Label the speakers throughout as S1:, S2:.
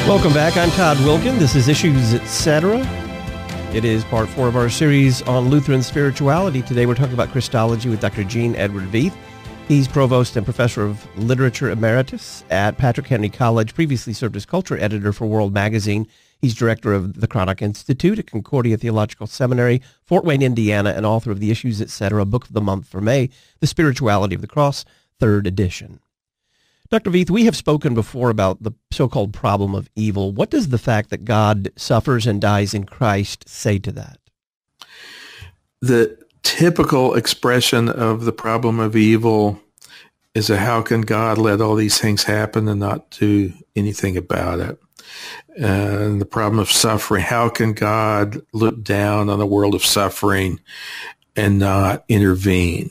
S1: Welcome back. I'm Todd Wilkin. This is Issues Etc. It is part 4 of our series on Lutheran spirituality. Today we're talking about Christology with Dr. Gene Edward Veith. He's Provost and Professor of Literature Emeritus at Patrick Henry College, previously served as Culture Editor for World Magazine. He's Director of the Cranach Institute at Concordia Theological Seminary, Fort Wayne, Indiana, and author of the Issues Etc. Book of the Month for May, The Spirituality of the Cross, 3rd edition. Dr. Veith, we have spoken before about the so-called problem of evil. What does the fact that God suffers and dies in Christ say to that?
S2: The typical expression of the problem of evil is how can God let all these things happen and not do anything about it? And the problem of suffering, how can God look down on a world of suffering and not intervene?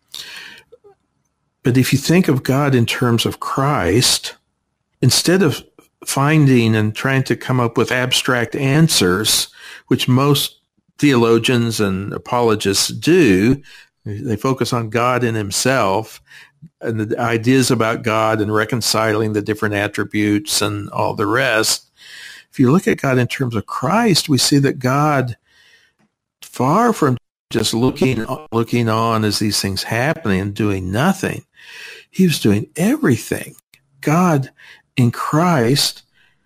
S2: But if you think of God in terms of Christ, instead of finding and trying to come up with abstract answers, which most theologians and apologists do, they focus on God in himself and the ideas about God and reconciling the different attributes and all the rest. If you look at God in terms of Christ, we see that God, far from just looking on as these things happening and doing nothing, he was doing everything. God in Christ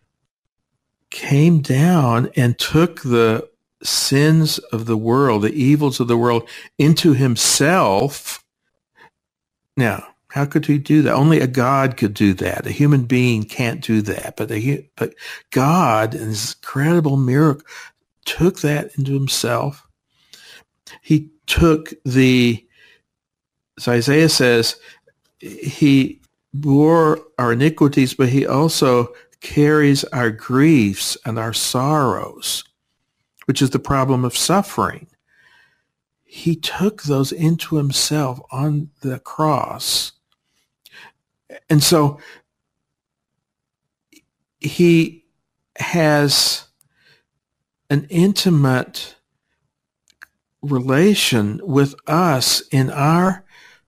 S2: came down and took the sins of the world, the evils of the world, into himself. Now, how could he do that? Only a God could do that. A human being can't do that. But God, in his incredible miracle, took that into himself. He took as Isaiah says, he bore our iniquities, but he also carries our griefs and our sorrows, which is the problem of suffering. He took those into himself on the cross. And so he has an intimate relation with us in our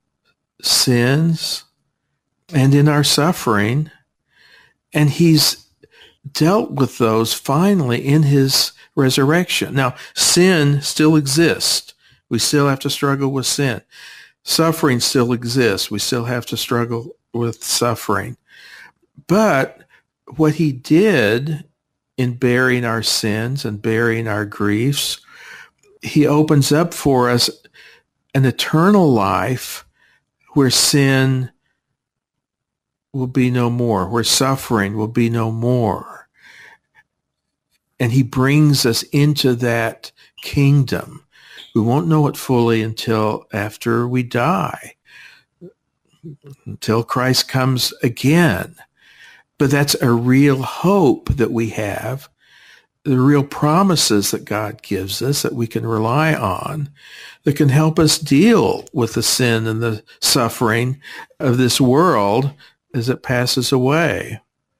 S2: sins and in our suffering, and he's dealt with those finally in his resurrection. Now, sin still exists. We still have to struggle with sin. Suffering still exists. We still have to struggle with suffering. But what he did in bearing our sins and bearing our griefs, he opens up for us an eternal life where sin will be no more, where suffering will be no more. And he brings us into that kingdom. We won't know it fully until after we die, until Christ comes again. But that's a real hope that we have, the real promises that God gives us that we can rely on, that can help us deal with the sin and the suffering of this world as it passes away.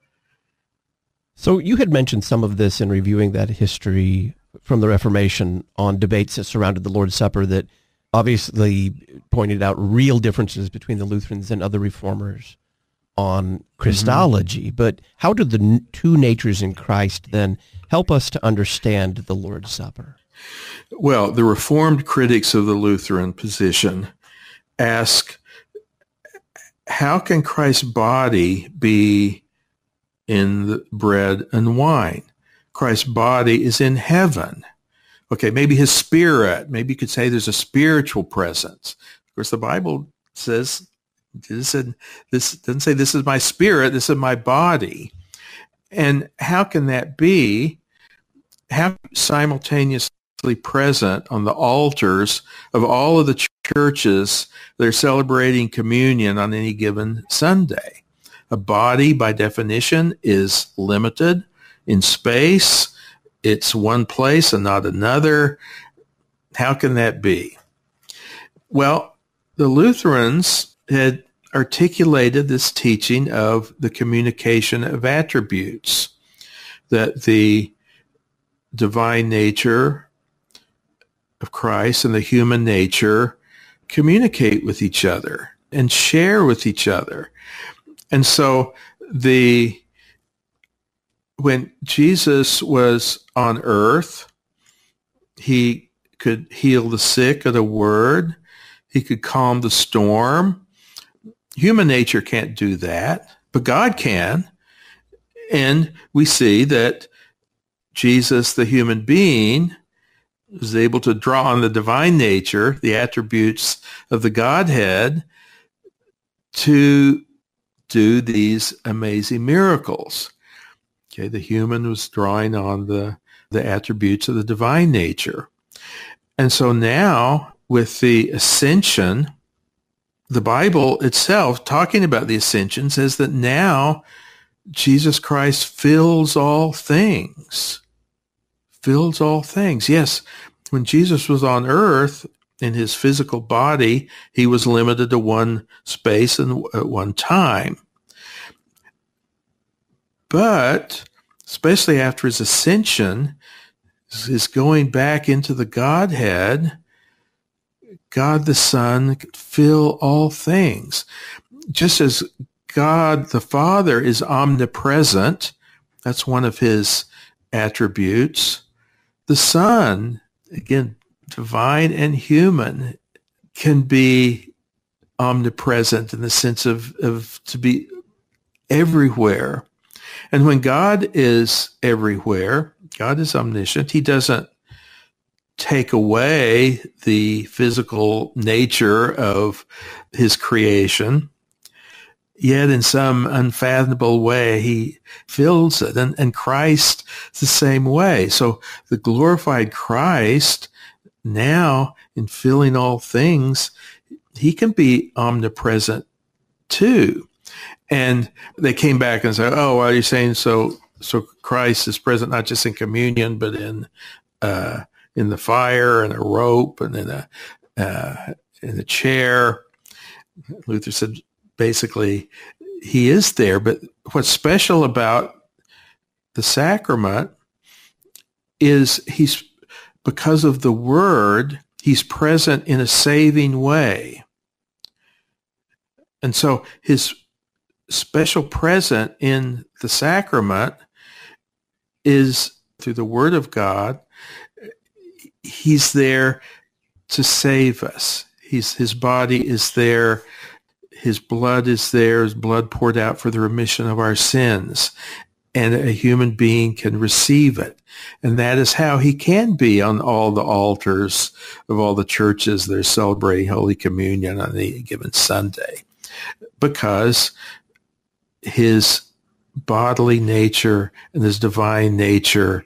S1: So you had mentioned some of this in reviewing that history from the Reformation on debates that surrounded the Lord's Supper that obviously pointed out real differences between the Lutherans and other reformers on Christology. Mm-hmm. But how do the two natures in Christ then help us to understand the Lord's Supper?
S2: Well, the Reformed critics of the Lutheran position ask, how can Christ's body be in the bread and wine? Christ's body is in heaven. Okay, maybe his spirit, maybe you could say there's a spiritual presence. Of course, the Bible says, this doesn't say this is my spirit, this is my body. And how can that be? How simultaneously present on the altars of all of the churches that are celebrating communion on any given Sunday? A body, by definition, is limited in space. It's one place and not another. How can that be? Well, the Lutherans had articulated this teaching of the communication of attributes, that the divine nature of Christ and the human nature communicate with each other and share with each other. And so the when Jesus was on earth, he could heal the sick at a word. He could calm the storm. Human nature can't do that, but God can. And we see that Jesus, the human being, was able to draw on the divine nature, the attributes of the Godhead, to do these amazing miracles. Okay, the human was drawing on the attributes of the divine nature. And so now, with the ascension, the Bible itself, talking about the ascension, says that now Jesus Christ fills all things. Fills all things. Yes, when Jesus was on earth, in his physical body, he was limited to one space and at one time. But, especially after his ascension, his going back into the Godhead, God the Son could fill all things. Just as God the Father is omnipresent, that's one of his attributes, the Son, again, divine and human, can be omnipresent in the sense of to be everywhere. And when God is everywhere, God is omniscient. He doesn't take away the physical nature of his creation, yet in some unfathomable way, he fills it. And Christ is the same way. So the glorified Christ, now in filling all things, he can be omnipresent too. And they came back and said, oh, well, you're saying so Christ is present not just in communion, but in the fire and a rope and in a chair. Luther said, basically, he is there. But what's special about the sacrament is he's, because of the Word, he's present in a saving way. And so his special present in the sacrament is through the Word of God. He's there to save us. His body is there. His blood is there. His blood poured out for the remission of our sins. And a human being can receive it. And that is how he can be on all the altars of all the churches that are celebrating Holy Communion on any given Sunday. Because his bodily nature and his divine nature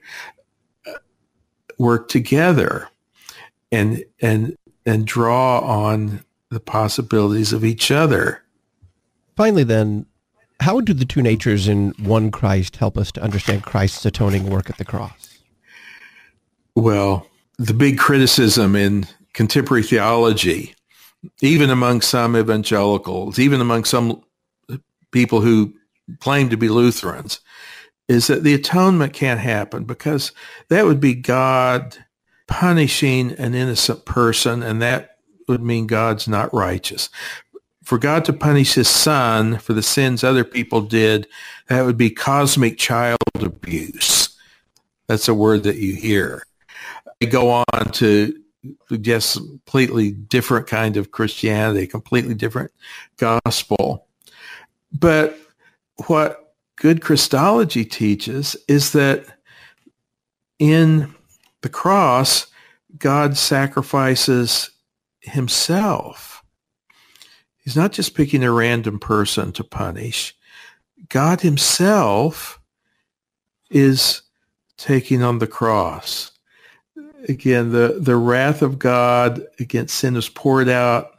S2: work together and draw on the possibilities of each other.
S1: Finally, then, how do the two natures in one Christ help us to understand Christ's atoning work at the cross?
S2: Well, the big criticism in contemporary theology, even among some evangelicals, even among some people who claim to be Lutherans, is that the atonement can't happen because that would be God punishing an innocent person, and that would mean God's not righteous. For God to punish his Son for the sins other people did, that would be cosmic child abuse. That's a word that you hear. I go on to suggest a completely different kind of Christianity, a completely different gospel. But what good Christology teaches is that in the cross, God sacrifices himself. He's not just picking a random person to punish. God himself is taking on the cross. Again, the wrath of God against sin is poured out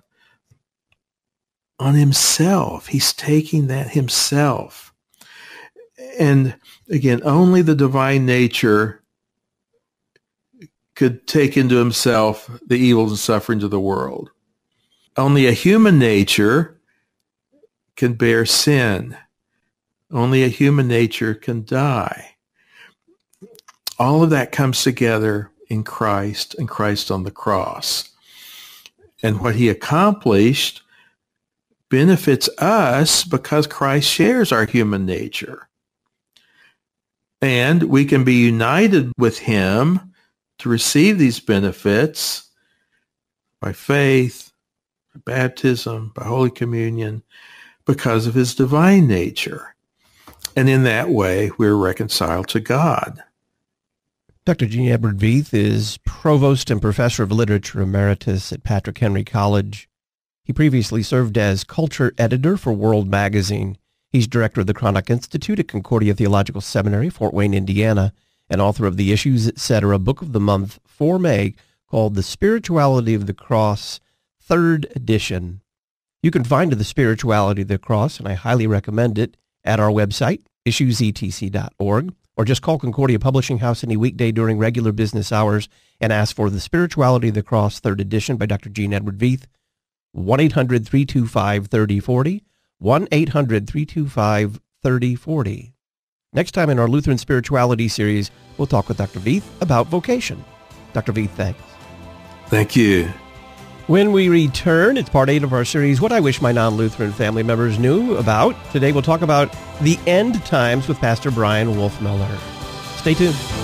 S2: on himself. He's taking that himself. And again, only the divine nature could take into himself the evils and sufferings of the world. Only a human nature can bear sin. Only a human nature can die. All of that comes together in Christ and Christ on the cross. And what he accomplished benefits us because Christ shares our human nature. And we can be united with him to receive these benefits by faith, by baptism, by Holy Communion, because of his divine nature. And in that way, we're reconciled to God.
S1: Dr. Gene Edward Veith is Provost and Professor of Literature Emeritus at Patrick Henry College. He previously served as Culture Editor for World Magazine. He's Director of the Cranach Institute at Concordia Theological Seminary, Fort Wayne, Indiana, and author of the Issues, Etc. Book of the Month for May, called The Spirituality of the Cross, 3rd edition. You can find The Spirituality of the Cross, and I highly recommend it, at our website, issuesetc.org, or just call Concordia Publishing House any weekday during regular business hours and ask for The Spirituality of the Cross, 3rd edition by Dr. Gene Edward Veith, 1-800-325-3040, 1-800-325-3040. Next time in our Lutheran Spirituality series, we'll talk with Dr. Veith about vocation. Dr. Veith, thanks.
S2: Thank you.
S1: When we return, it's part 8 of our series, What I Wish My Non-Lutheran Family Members Knew About. Today we'll talk about the end times with Pastor Brian Wolfmueller. Stay tuned.